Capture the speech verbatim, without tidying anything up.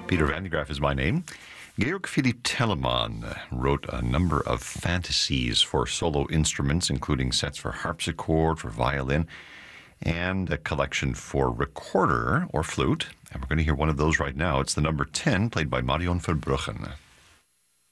Peter van de Graaf is my name. Georg Philipp Telemann wrote a number of fantasies for solo instruments, including sets for harpsichord, for violin, and a collection for recorder or flute. And we're going to hear one of those right now. It's the number ten, played by Marion Verbruggen.